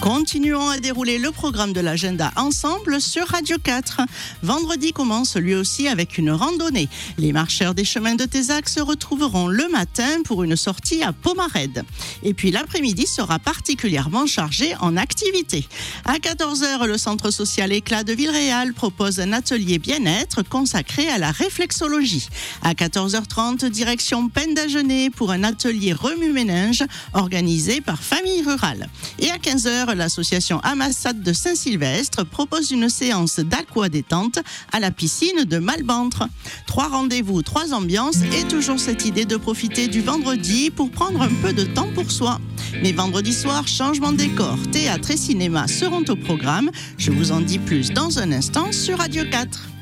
Continuons à dérouler le programme de l'agenda ensemble sur Radio 4. Vendredi commence lui aussi avec une randonnée. Les marcheurs des chemins de Tézac se retrouveront le matin pour une sortie à Pomarède. Et puis l'après-midi sera particulièrement chargé en activités. À 14h, le centre social Éclat de Villeréal propose un atelier bien-être consacré à la réflexologie. À 14h30, direction Pendagenais pour un atelier remue-ménage organisé par Famille Rurale. Et à 15h, l'association Amassade de Saint-Sylvestre propose une séance d'aqua-détente à la piscine de Malbentre. 3 rendez-vous, 3 ambiances et toujours cette idée de profiter du vendredi pour prendre un peu de temps pour soi. Mais vendredi soir, changement de décor, théâtre et cinéma seront au programme. Je vous en dis plus dans un instant sur Radio 4.